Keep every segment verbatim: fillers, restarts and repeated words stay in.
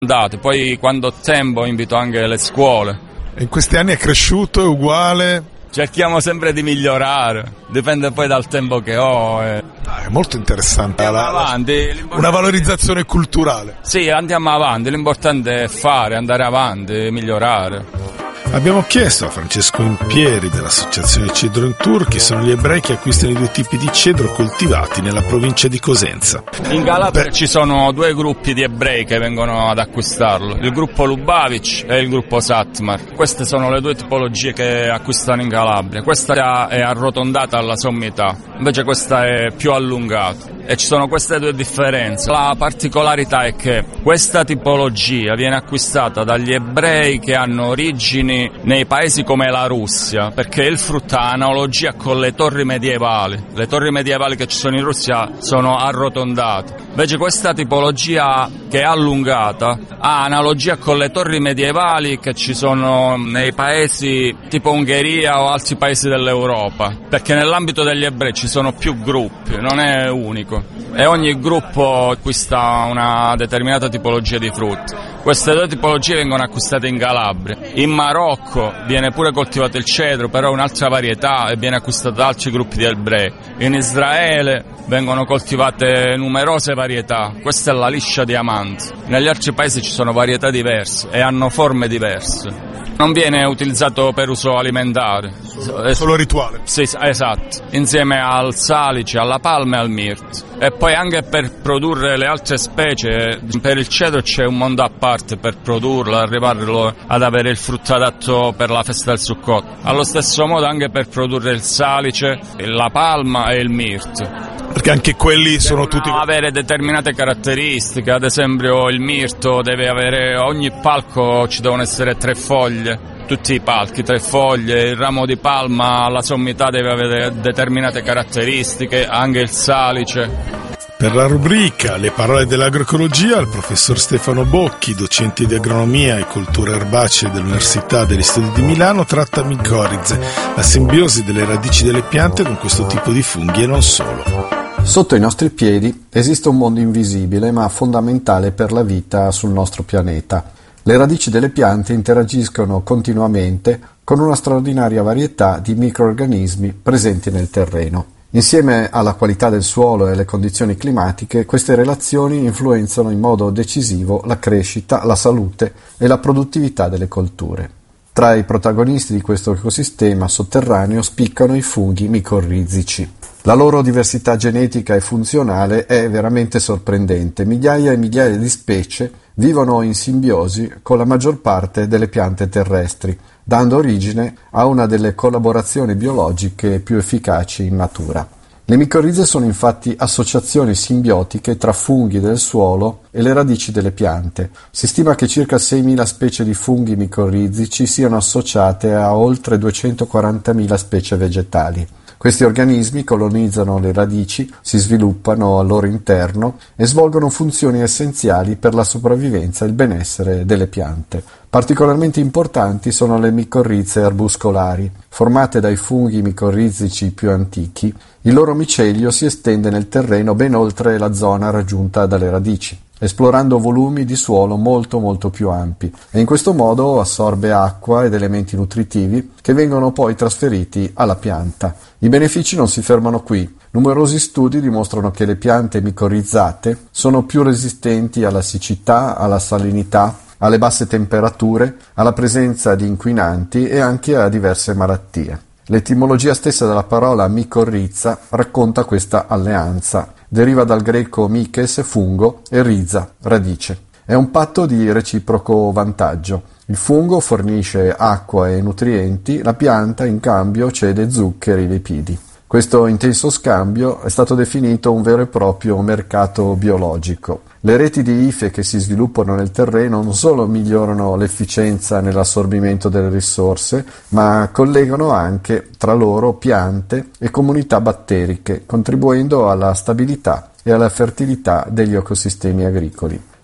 andati. Poi quando ho tempo invito anche le scuole. E in questi anni è cresciuto, è uguale? Cerchiamo sempre di migliorare, dipende poi dal tempo che ho. E... Ah, è molto interessante. La, avanti, una valorizzazione culturale. Sì, andiamo avanti, l'importante è fare, andare avanti, migliorare. Abbiamo chiesto a Francesco Impieri dell'associazione Cedro in Tour chi sono gli ebrei che acquistano i due tipi di cedro coltivati nella provincia di Cosenza. In Calabria Beh. ci sono due gruppi di ebrei che vengono ad acquistarlo, il gruppo Lubavitch e il gruppo Satmar. Queste sono le due tipologie che acquistano in Calabria. Questa è arrotondata alla sommità, invece questa è più allungata. E ci sono queste due differenze. La particolarità è che questa tipologia viene acquistata dagli ebrei che hanno origini nei paesi come la Russia, perché il frutto ha analogia con le torri medievali. Le torri medievali che ci sono in Russia sono arrotondate. Invece questa tipologia che è allungata ha analogia con le torri medievali che ci sono nei paesi tipo Ungheria o altri paesi dell'Europa, perché nell'ambito degli ebrei ci sono più gruppi, non è unico. E ogni gruppo acquista una determinata tipologia di frutti. Queste due tipologie vengono acquistate in Calabria. In Marocco viene pure coltivato il cedro, però è un'altra varietà e viene acquistato da altri gruppi di ebrei. In Israele vengono coltivate numerose varietà. Questa è la liscia diamante. Negli altri paesi ci sono varietà diverse e hanno forme diverse. Non viene utilizzato per uso alimentare. È solo rituale. Sì, esatto. Insieme al salice, alla palma e al mirto. E poi anche per produrre le altre specie, per il cedro c'è un mondo a parte per produrlo, arrivarlo ad avere il frutto adatto per la festa del Sukkot. Allo stesso modo anche per produrre il salice, la palma e il mirto. Perché anche quelli sono tutti tutti... avere determinate caratteristiche, ad esempio il mirto deve avere, ogni palco ci devono essere tre foglie, tutti i palchi, tre foglie, il ramo di palma alla sommità deve avere determinate caratteristiche, anche il salice. Per la rubrica Le parole dell'agroecologia, il professor Stefano Bocchi, docente di agronomia e culture erbacee dell'Università degli Studi di Milano, tratta micorrize, la simbiosi delle radici delle piante con questo tipo di funghi e non solo. Sotto i nostri piedi esiste un mondo invisibile ma fondamentale per la vita sul nostro pianeta. Le radici delle piante interagiscono continuamente con una straordinaria varietà di microrganismi presenti nel terreno. Insieme alla qualità del suolo e alle condizioni climatiche, queste relazioni influenzano in modo decisivo la crescita, la salute e la produttività delle colture. Tra i protagonisti di questo ecosistema sotterraneo spiccano i funghi micorrizici. La loro diversità genetica e funzionale è veramente sorprendente. Migliaia e migliaia di specie vivono in simbiosi con la maggior parte delle piante terrestri, dando origine a una delle collaborazioni biologiche più efficaci in natura. Le micorrize sono infatti associazioni simbiotiche tra funghi del suolo e le radici delle piante. Si stima che circa seimila specie di funghi micorrizici siano associate a oltre duecentoquarantamila specie vegetali. Questi organismi colonizzano le radici, si sviluppano al loro interno e svolgono funzioni essenziali per la sopravvivenza e il benessere delle piante. Particolarmente importanti sono le micorrize arbuscolari. Formate dai funghi micorrizici più antichi, il loro micelio si estende nel terreno ben oltre la zona raggiunta dalle radici, esplorando volumi di suolo molto molto più ampi, e in questo modo assorbe acqua ed elementi nutritivi che vengono poi trasferiti alla pianta. I benefici non si fermano qui. Numerosi studi dimostrano che le piante micorrizzate sono più resistenti alla siccità, alla salinità, alle basse temperature, alla presenza di inquinanti e anche a diverse malattie. L'etimologia stessa della parola micorrizza racconta questa alleanza. Deriva dal greco mikes, fungo, e riza, radice. È un patto di reciproco vantaggio. Il fungo fornisce acqua e nutrienti, la pianta in cambio cede zuccheri e lipidi. Questo intenso scambio è stato definito un vero e proprio mercato biologico. Le reti di ife che si sviluppano nel terreno non solo migliorano l'efficienza nell'assorbimento delle risorse, ma collegano anche tra loro piante e comunità batteriche, contribuendo alla stabilità e alla fertilità degli ecosistemi agricoli.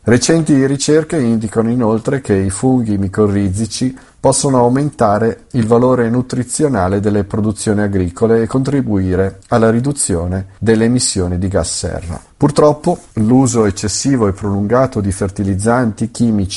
Recenti ricerche indicano inoltre che i funghi micorrizici possono aumentare il valore nutrizionale delle produzioni agricole e contribuire alla riduzione delle emissioni di gas serra. Purtroppo l'uso eccessivo e prolungato di fertilizzanti chimici